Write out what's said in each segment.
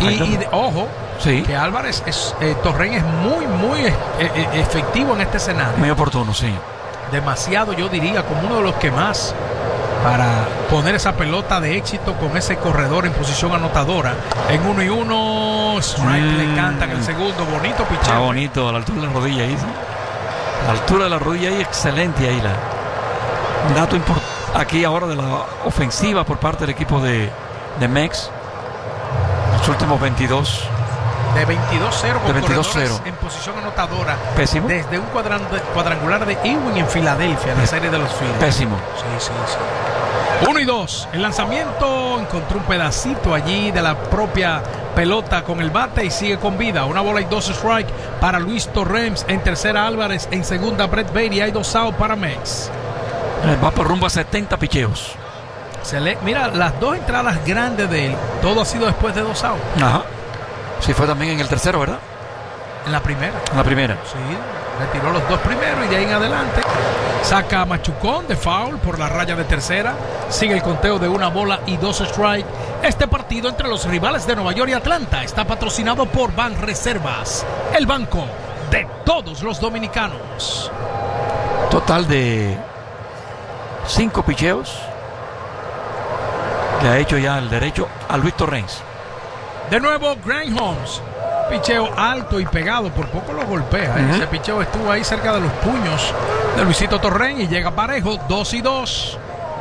Y ojo, sí, que Álvarez Torrens es muy efectivo en este escenario. Muy oportuno, sí. Demasiado, yo diría, como uno de los que más, para poner esa pelota de éxito con ese corredor en posición anotadora. En 1-1, strike le cantan el segundo. Bonito picheo. Está bonito, a la altura de la rodilla ahí. ¿Sí? A la altura de la rodilla ahí, excelente ahí. Un dato importante aquí ahora de la ofensiva por parte del equipo de Mex. Los últimos 22. De 22-0 con corredores en posición anotadora. Pésimo. Desde un cuadrangular de Ewing en Filadelfia, en la serie de los Phillies. Pésimo. Sí. 1-2. El lanzamiento encontró un pedacito allí de la propia pelota con el bate y sigue con vida. 1-2 strike para Luis Torrens. En tercera Álvarez. En segunda Brett Baty. Hay 2 outs para Mex. Va por rumbo a 70 picheos. Mira, las 2 entradas grandes de él, todo ha sido después de 2 outs. Ajá. Sí, fue también en el tercero, ¿verdad? En la primera. En la primera. Sí, retiró los 2 primeros y de ahí en adelante saca a Machucón de foul por la raya de tercera. Sigue el conteo de 1-2 strike. Este partido entre los rivales de Nueva York y Atlanta está patrocinado por Banreservas, el banco de todos los dominicanos. Total de 5 picheos le ha hecho ya el derecho a Luis Torrens. De nuevo, Grant Holmes. Picheo alto y pegado, por poco lo golpea. Ese picheo estuvo ahí cerca de los puños de Luisito Torrens y llega parejo, 2-2.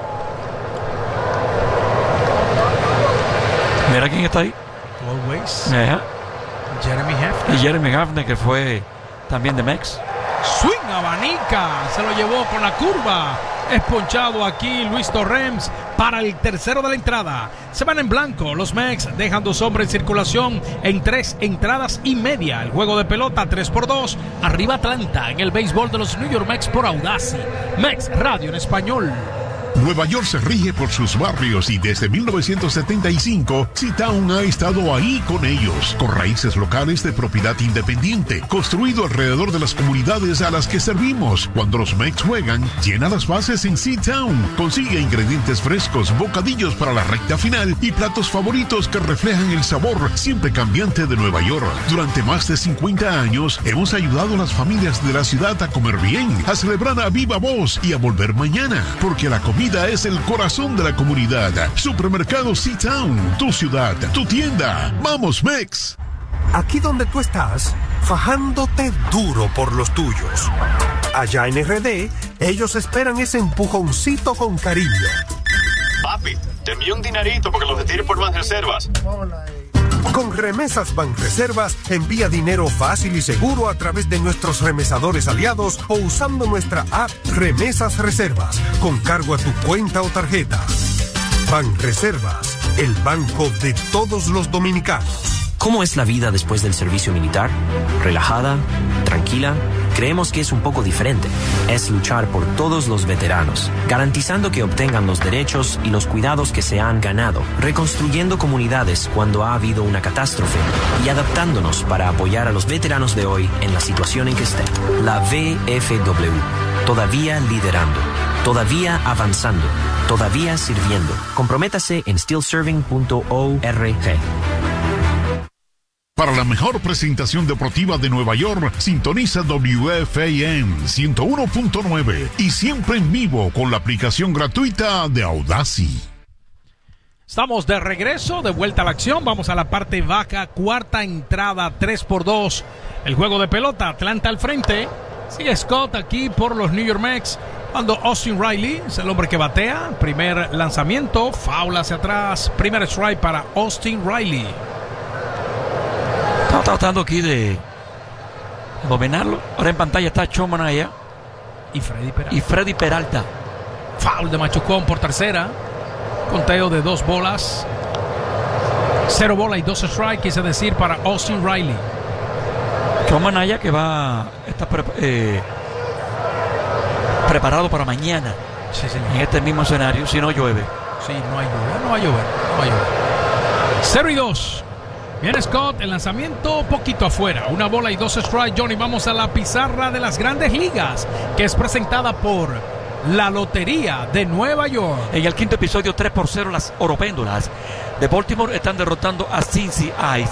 Mira quién está ahí. Always. Ajá. Jeremy Hefner. Y Jeremy Hefner, que fue también de Mex. Swing abanica, se lo llevó con la curva. Es ponchado aquí Luis Torrens para el tercero de la entrada. Se van en blanco. Los Mex dejan 2 hombres en circulación en 3 entradas y media. El juego de pelota 3-2. Arriba Atlanta en el béisbol de los New York Mets por Audacy. Mex Radio en español. Nueva York se rige por sus barrios y desde 1975 C-Town ha estado ahí con ellos, con raíces locales de propiedad independiente, construido alrededor de las comunidades a las que servimos. Cuando los Mex juegan, llena las bases en C-Town. Consigue ingredientes frescos, bocadillos para la recta final y platos favoritos que reflejan el sabor siempre cambiante de Nueva York. Durante más de 50 años hemos ayudado a las familias de la ciudad a comer bien, a celebrar a viva voz y a volver mañana, porque la comida es el corazón de la comunidad. Supermercado C-Town, tu ciudad, tu tienda. ¡Vamos, Mex! Aquí donde tú estás, fajándote duro por los tuyos. Allá en RD, ellos esperan ese empujoncito con cariño. Papi, te envío un dinerito porque lo retires por Banreservas. Con Remesas Banreservas, envía dinero fácil y seguro a través de nuestros remesadores aliados o usando nuestra app Remesas Reservas, con cargo a tu cuenta o tarjeta. Banreservas, el banco de todos los dominicanos. ¿Cómo es la vida después del servicio militar? ¿Relajada? ¿Tranquila? Creemos que es un poco diferente. Es luchar por todos los veteranos, garantizando que obtengan los derechos y los cuidados que se han ganado, reconstruyendo comunidades cuando ha habido una catástrofe y adaptándonos para apoyar a los veteranos de hoy en la situación en que estén. La VFW, todavía liderando, todavía avanzando, todavía sirviendo. Comprométase en stillserving.org. Para la mejor presentación deportiva de Nueva York, sintoniza WFAN 101.9 y siempre en vivo con la aplicación gratuita de Audacy. Estamos de regreso, de vuelta a la acción. Vamos a la parte baja, cuarta entrada, 3-2. El juego de pelota, Atlanta al frente. Sigue Scott aquí por los New York Mets. Cuando Austin Riley es el hombre que batea. Primer lanzamiento, foul hacia atrás. Primer strike para Austin Riley. Estaba tratando aquí de dominarlo. Ahora en pantalla está Choman allá. Y Freddy Peralta. Foul de Machucón por tercera. Conteo de 2 bolas. 0 bola y 2 strike, quise decir, para Austin Riley. Choman allá que está preparado para mañana. Sí, señor. En este mismo escenario, si no llueve. Sí, no va a llover. 0-2. Viene Scott, el lanzamiento poquito afuera. 1 bola y 2 strike, Johnny. Vamos a la pizarra de las Grandes Ligas, que es presentada por la Lotería de Nueva York. En el quinto episodio, 3-0, las Oropéndulas de Baltimore están derrotando a Cincinnati.